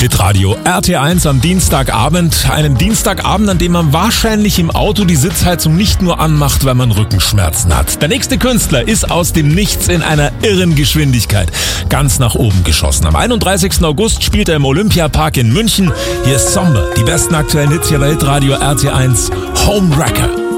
Hitradio RT1 am Dienstagabend. Einen Dienstagabend, an dem man wahrscheinlich im Auto die Sitzheizung nicht nur anmacht, weil man Rückenschmerzen hat. Der nächste Künstler ist aus dem Nichts in einer irren Geschwindigkeit ganz nach oben geschossen. Am 31. August spielt er im Olympiapark in München. Hier ist Somber, die besten aktuellen Hits hier bei Hitradio RT1. Homewrecker.